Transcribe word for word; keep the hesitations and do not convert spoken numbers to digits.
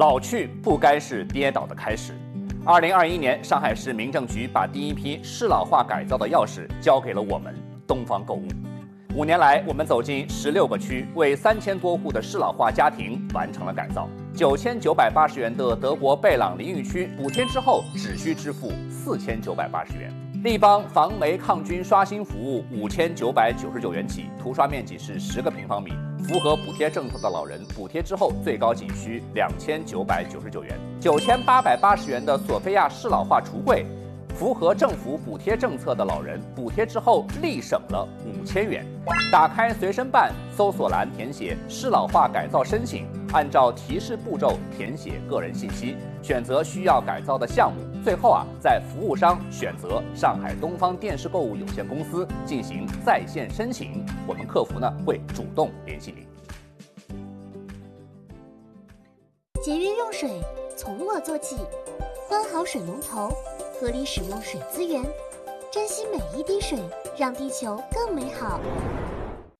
老去不该是跌倒的开始。二零二一年，上海市民政局把第一批适老化改造的钥匙交给了我们东方购物。五年来，我们走进十六个区，为三千多户的适老化家庭完成了改造。九千九百八十元的德国贝朗淋浴区，补贴之后只需支付四千九百八十元。立邦防霉抗菌刷新服务五千九百九十九元起，涂刷面积是十个平方米，符合补贴政策的老人，补贴之后最高仅需两千九百九十九元。九千八百八十元的索菲亚适老化橱柜，符合政府补贴政策的老人，补贴之后立省了五千元。打开随身办，搜索栏填写适老化改造申请，按照提示步骤填写个人信息，选择需要改造的项目。最后啊，在服务商选择上海东方电视购物有限公司进行在线申请，我们客服呢会主动联系您。 节约用水，从我做起，关好水龙头，合理使用水资源，珍惜每一滴水，让地球更美好。